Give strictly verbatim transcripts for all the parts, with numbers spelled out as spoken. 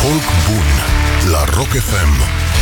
Folk bun la Rock F M.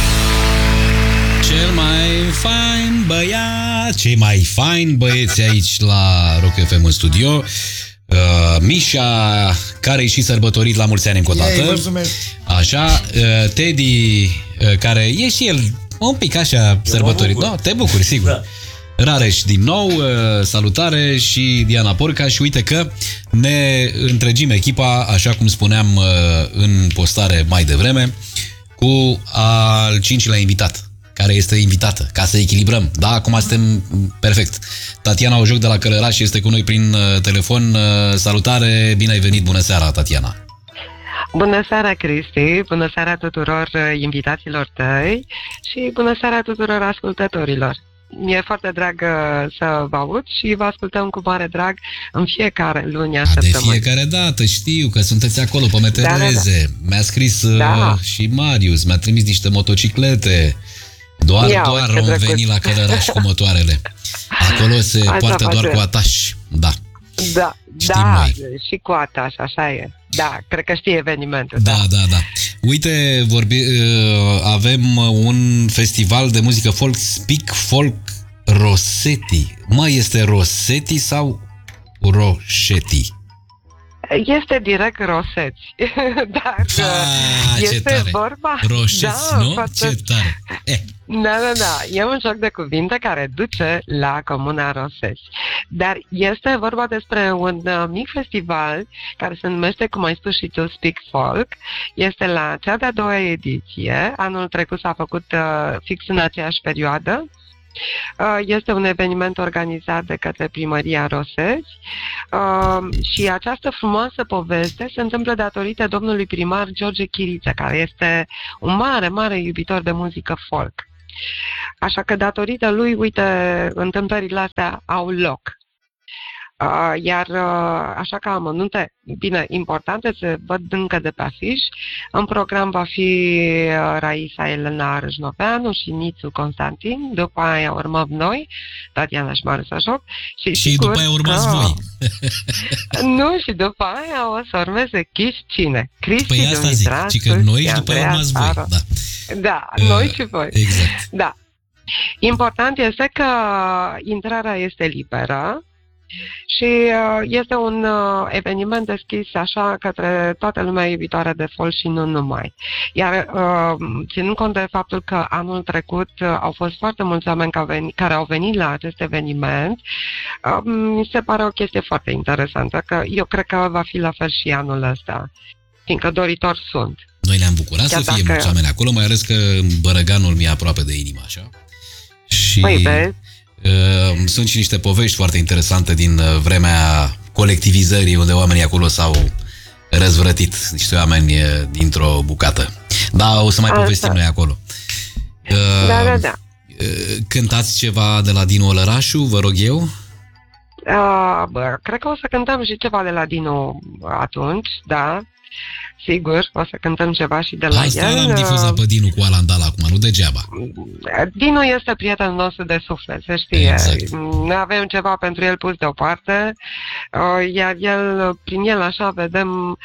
Cel mai fain băiat, cei mai fain băieți aici la Rock F M în studio. Uh, Mișa, care e și sărbătorit la mulți ani încă o dată. Ei, mulțumesc. Așa, uh, Teddy, uh, care e și el un pic așa Eu sărbătorit. No, te bucuri, sigur. Da. Rareș din nou, uh, salutare, și Diana Porca. Și uite că ne întregim echipa, așa cum spuneam uh, în postare mai devreme, cu al cincilea invitat, care este invitată, ca să echilibrăm. Da, acum suntem perfect. Tatiana Ojoc de la Călăraș este cu noi prin uh, telefon. Uh, salutare, bine ai venit, bună seara, Tatiana. Bună seara, Cristi, bună seara tuturor uh, invitaților tăi și bună seara tuturor ascultătorilor. Mi-e foarte drag să vă aud și vă ascultăm cu mare drag în fiecare luni a săptămânii. De fiecare dată, știu că sunteți acolo pe meteoreze. Da, da, da. Mi-a scris da. uh, și Marius, mi-a trimis niște motociclete. Doar, Ia, doar vom veni la Călăraș cu motoarele. Acolo se Asta poartă face. doar cu ataș. Da. Da, Știm da, noi. și cu ataș, așa e. Da, cred că știi evenimentul. Da, da, da. da. Uite, vorbi, uh, avem un festival de muzică folk, Speak Folk Rossetti. Mă, este Rossetti sau Roșetti? Este direct Roseți. Dar ah, este tare. vorba... Roșeți, da, nu? Foarte... Ce tare! Eh. Da, da, da. E un joc de cuvinte care duce la Comuna Roseți. Dar este vorba despre un uh, mic festival care se numește, cum ai spus și tu, Speak Folk. Este la cea de-a doua ediție. Anul trecut s-a făcut uh, fix în aceeași perioadă. Este un eveniment organizat de către Primăria Roseți și această frumoasă poveste se întâmplă datorită domnului primar George Chiriță, care este un mare, mare iubitor de muzică folk. Așa că datorită lui, uite, întâmplările astea au loc. Uh, iar uh, așa că amănunte, bine, importante, se văd încă de pe afiș. În program va fi uh, Raisa Elena Râșnoveanu și Nițu Constantin. După aia urmăm noi, Tatiana și Marius Ojoc. Și, și după aia urmați voi. Nu, și după aia o să urmeze Chiși cine? Cristi Păi asta zic, ci că noi și după aia urmați voi. Da, da uh, noi și voi. Exact. Da. Important este că intrarea este liberă. Și este un eveniment deschis așa către toată lumea iubitoare de folk și nu numai. Iar ținând cont de faptul că anul trecut au fost foarte mulți oameni care au venit la acest eveniment, mi se pare o chestie foarte interesantă, că eu cred că va fi la fel și anul ăsta, fiindcă doritori sunt. Noi ne-am bucurat Chiar să fie dacă... mulți oameni acolo, mai ales că Bărăganul mi-e aproape de inimă, așa. Și... Păi, vezi? Sunt și niște povești foarte interesante din vremea colectivizării, unde oamenii acolo s-au răzvrătit, niște oameni dintr-o bucată. Da, o să mai Asta. povestim noi acolo. Da, da, da. Cântați ceva de la Dinu Olărașu, vă rog eu? Uh, bă, cred că o să cântăm și ceva de la Dinu atunci, da. Sigur, o să cântăm ceva și de la Asta el. Asta l-am difuzat pe Dinu cu Alan Dal acum, nu degeaba. Dinu este prietenul nostru de suflet, se știe. Exact. Noi avem ceva pentru el pus deoparte, iar el, prin el așa vedem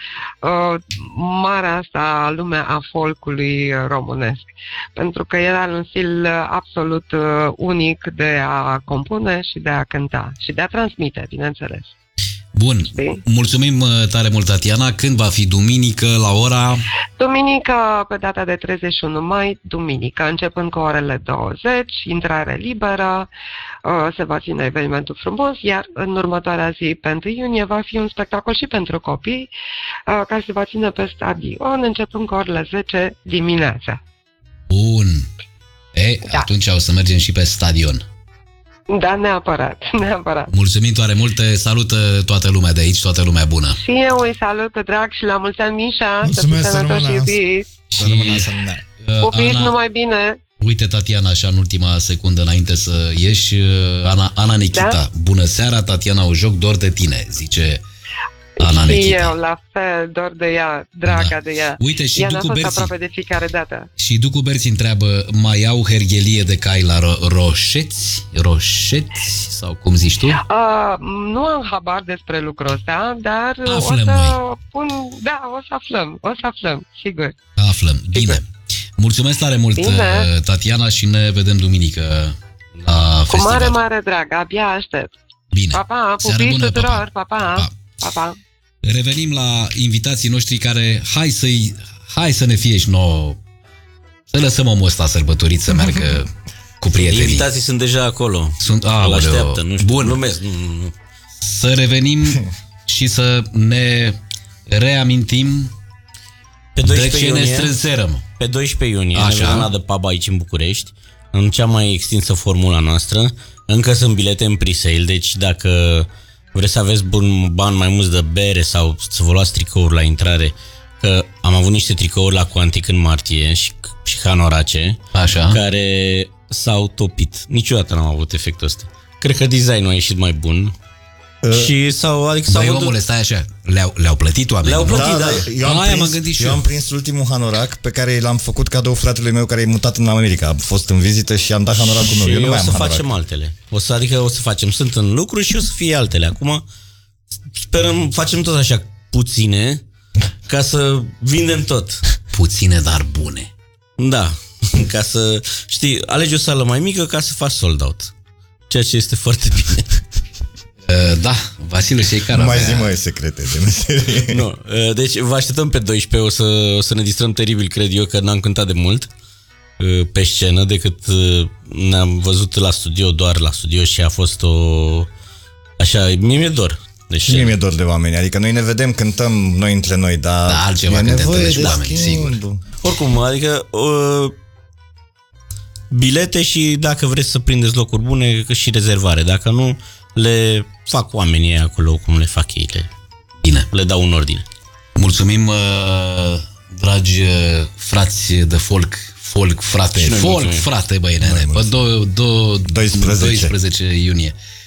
marea asta lume a folcului românesc. Pentru că el are un stil absolut unic de a compune și de a cânta și de a transmite, bineînțeles. Bun, mulțumim tare mult, Tatiana. Când va fi? Duminică, la ora? Duminică, pe data de treizeci și unu mai, duminică, începând cu orele douăzeci, intrare liberă, se va ține evenimentul frumos, iar în următoarea zi, pe întâi iunie, va fi un spectacol și pentru copii, care se va ține pe stadion, începând cu orele zece dimineața. Bun. E, da. Atunci o să mergem și pe stadion. Da, neapărat, neapărat. Mulțumim tare mult, salută toată lumea de aici, toată lumea bună. Și eu îi salut pe drag și la mulți ani, Mișa. Mulțumesc, să fii și iubiți. Și Pupiți numai bine. Uite, Tatiana, așa în ultima secundă înainte să ieși, Ana, Ana Nechita. Da? Bună seara, Tatiana Ojoc, dor de tine, zice Ana Nechita. Și eu, la fel, dor de ea, draga da. de ea. Uite, și ea Ducu ne-a fost Berții. aproape de fiecare dată. Și Ducu Berții întreabă, mai au herghelie de cai la ro- roșeți? Roșeți? Sau cum zici tu? Uh, nu am habar despre lucrul ăsta, dar aflăm o să noi. pun... Da, o să aflăm, o să aflăm, sigur. aflăm. Bine. Mulțumesc tare mult, Bine. Tatiana, și ne vedem duminică la Cu festival. mare, mare drag, abia aștept. Bine. Pa, pa, Seară pupiți bună, tuturor, pa, pa, Pa. pa, pa. Revenim la invitații noștri care, hai să-i, hai să ne fie și nouă, să lăsăm omul ăsta sărbătorit să meargă cu prietenii. Invitații sunt deja acolo. Sunt, Îl aoleu. așteaptă, nu știu. Bun. Glumesc, nu, nu, nu. Să revenim și să ne reamintim Pe de doisprezece ce ne iunie, strânserăm. pe doisprezece iunie Așa. ne vedem la The Pub aici în București, în cea mai extinsă formula noastră. Încă sunt bilete în pre-sale, deci dacă vreți să aveți bun, bani mai mulți de bere sau să vă luați tricouri la intrare, că am avut niște tricouri la Quantic în martie și, și Hanorace, Așa. care s-au topit. Niciodată n-am avut efectul ăsta. Cred că designul a ieșit mai bun. Uh, și sau adică s-au Băi, vândut- omule, stai așa, le-au, le-au plătit oamenii, Le-au nu? plătit. Da, da. da, eu am, Aia prins, m-am gândit și eu eu. am prins ultimul hanorac pe care l-am făcut cadou fratelui meu care e mutat în America. A fost în vizită și am dat hanoracul meu. Și Eu nu o mai am să hanorac. facem altele. O să, adică o să facem, sunt în lucru și o să fie altele. Acum sperăm, facem tot așa puține ca să vindem tot. Puține, dar bune. Da, ca să, știi, alegi o sală mai mică ca să faci sold out. Ceea ce este foarte bine. Uh, da, Vasile și Icara. Nu mai zi, mă, secrete de meserie. Nu, deci vă așteptăm pe doisprezece, o să, o să ne distrăm teribil, cred eu, că n-am cântat de mult pe scenă, decât ne-am văzut la studio, doar la studio, și a fost o... Așa, mie mi-e dor. Deci, Și mie mi-e dor de oameni. Adică noi ne vedem, cântăm noi între noi, dar Da, altceva e când te nevoie întâlnești de cu oameni, schimb. sigur. oricum, adică uh, bilete și dacă vreți să prindeți locuri bune, și rezervare. Dacă nu, le fac oamenii acolo cum le fac ei. Le, Bine. le dau în ordine. Mulțumim, uh, dragi uh, frați de folk, folk frate, Și noi folk mulțumim. frate, băi, nene, pe do, do, doisprezece doisprezece iunie.